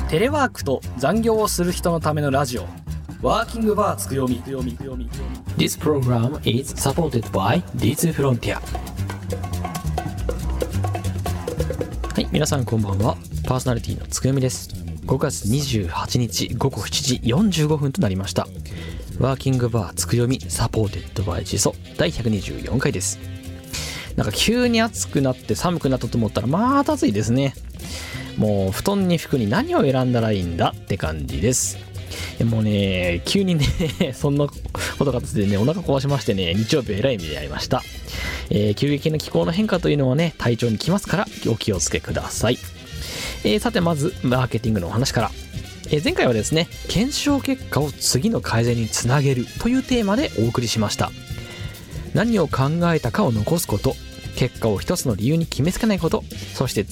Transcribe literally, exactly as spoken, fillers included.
テレワークと残業をする人のためのラジオ、ワーキングバーつくよみ。 This program is supported by ディーツー Frontier。 はい、皆さんこんばんは。パーソナリティのつくよみです。ごがつにじゅうはちにちごごしちじよんじゅうごふんとなりました。ワーキングバーつくよみサポーテッドバイジソだいひゃくにじゅうよんかいです。なんか急に暑くなって寒くなったと思ったらまた暑いですね。もう布団に服に何を選んだらいいんだって感じです。もうね、急にねそんなことがでね、お腹壊しましてね、日曜日えらい目でありました。えー、急激な気候の変化というのはね、体調にきますからお気をつけください。えー、さてまずマーケティングのお話から。えー、前回はですね、検証結果を次の改善につなげるというテーマでお送りしました。何を考えたかを残すこと、結果を一つの理由に決めつけないこと、そして